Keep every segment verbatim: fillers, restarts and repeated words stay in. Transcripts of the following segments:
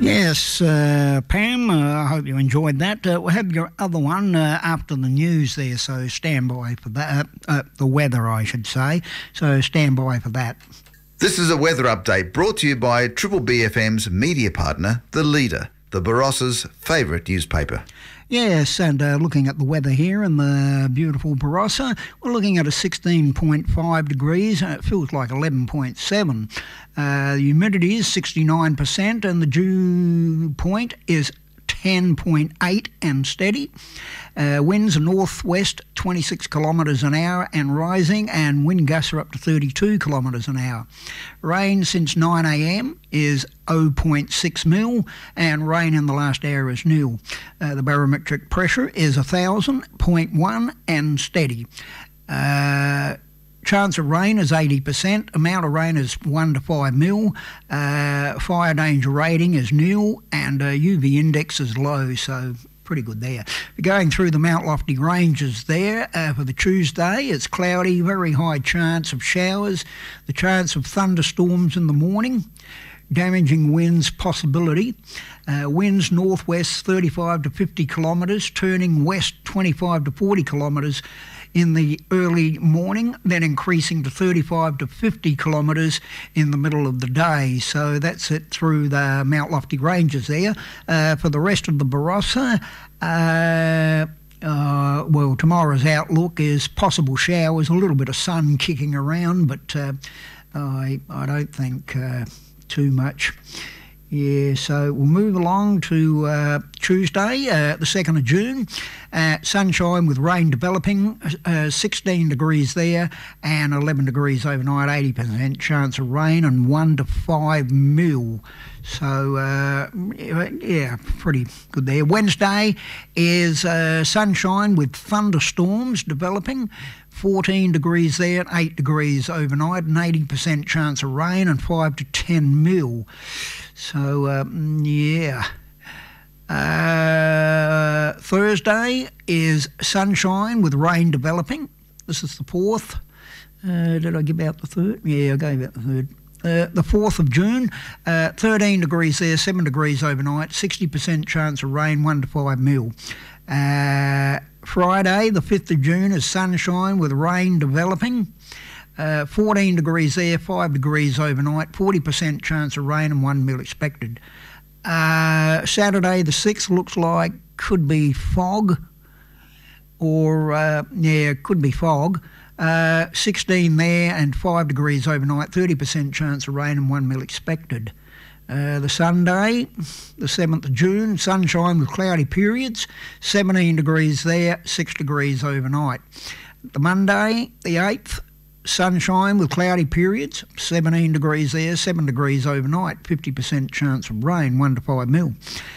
Yes, uh, Pam, uh, I hope you enjoyed that. Uh, we'll have your other one uh, after the news there, so stand by for that. Uh, the weather, I should say. So stand by for that. This is a weather update brought to you by Triple B F M's media partner, The Leader, the Barossa's favourite newspaper. Yes, and uh, looking at the weather here in the beautiful Barossa, we're looking at a sixteen point five degrees, and it feels like eleven point seven. Uh, the humidity is sixty-nine percent, and the dew point is ten point eight and steady. Uh, winds are northwest twenty-six kilometres an hour and rising, and wind gusts are up to thirty-two kilometres an hour. Rain since nine a m is zero point six mil, and rain in the last hour is nil. Uh, the barometric pressure is one thousand point one and steady. Uh, Chance of rain is eighty percent. Amount of rain is one to five mil. Uh, fire danger rating is nil, and uh, U V index is low, so pretty good there. We're going through the Mount Lofty Ranges there uh, for the Tuesday. It's cloudy, very high chance of showers. The chance of thunderstorms in the morning. Damaging winds possibility. Uh, winds northwest thirty-five to fifty kilometres, turning west twenty-five to forty kilometres in the early morning, then increasing to thirty-five to fifty kilometres in the middle of the day. So that's it through the Mount Lofty Ranges there. Uh, for the rest of the Barossa, uh, uh, well, tomorrow's outlook is possible showers, a little bit of sun kicking around, but uh, I, I don't think uh, too much. Yeah, so we'll move along to uh, Tuesday, uh, the second of June. Uh, sunshine with rain developing, uh, sixteen degrees there and eleven degrees overnight, eighty percent chance of rain and one to five mil. So, uh, yeah, pretty good there. Wednesday is uh, sunshine with thunderstorms developing, fourteen degrees there, eight degrees overnight, and eighty percent chance of rain and five to ten mil. So, um, yeah. Uh, Thursday is sunshine with rain developing. This is the fourth. Uh, did I give out the third? Yeah, I gave out the third. Uh, the fourth of June, uh, thirteen degrees there, seven degrees overnight, sixty percent chance of rain, one to five mil. Uh, Friday, the fifth of June, is sunshine with rain developing. Uh, fourteen degrees there, five degrees overnight, forty percent chance of rain and one mil expected. Uh, Saturday, the sixth, looks like could be fog, or, uh, yeah, could be fog. Uh, sixteen there and five degrees overnight, thirty percent chance of rain and one mil expected. Uh, the Sunday, the seventh of June, sunshine with cloudy periods, seventeen degrees there, six degrees overnight. The Monday, the eighth, sunshine with cloudy periods, seventeen degrees there, seven degrees overnight, fifty percent chance of rain, one to five mil.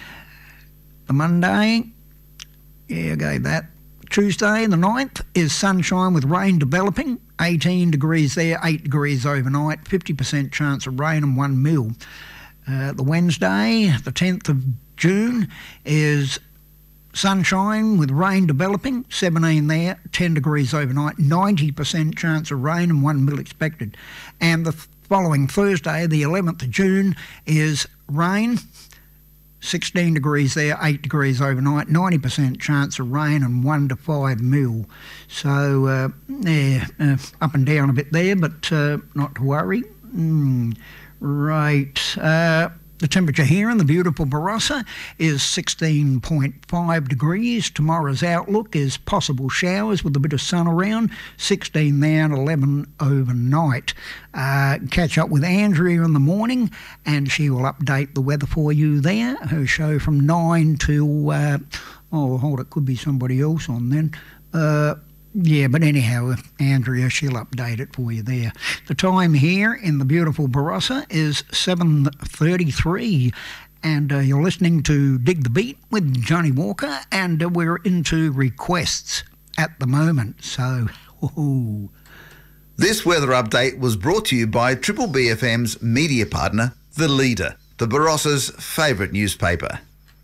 The Monday, yeah, I gave that. Tuesday, the ninth, is sunshine with rain developing, eighteen degrees there, eight degrees overnight, fifty percent chance of rain and one mil. Uh, the Wednesday, the tenth of June, is sunshine with rain developing, seventeen there, ten degrees overnight, ninety percent chance of rain and one mil expected. And the following Thursday, the eleventh of June, is rain, sixteen degrees there, eight degrees overnight, ninety percent chance of rain and one to five mil. So, uh, yeah, uh, up and down a bit there, but uh, not to worry. Mm, right. Uh, The temperature here in the beautiful Barossa is sixteen point five degrees. Tomorrow's outlook is possible showers with a bit of sun around, sixteen there and eleven overnight. Uh, catch up with Andrea in the morning and she will update the weather for you there. Her show from nine till, uh, oh, hold it, could be somebody else on then. Uh, Yeah, but anyhow, Andrea, she'll update it for you there. The time here in the beautiful Barossa is seven thirty-three, and uh, you're listening to Dig the Beat with Johnny Walker, and uh, we're into requests at the moment, so... Ooh. This weather update was brought to you by Triple B F M's media partner, The Leader, the Barossa's favourite newspaper.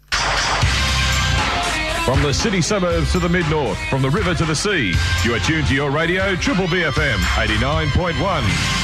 From the city suburbs to the mid-north, from the river to the sea, you are tuned to your radio, Triple B F M eighty-nine point one.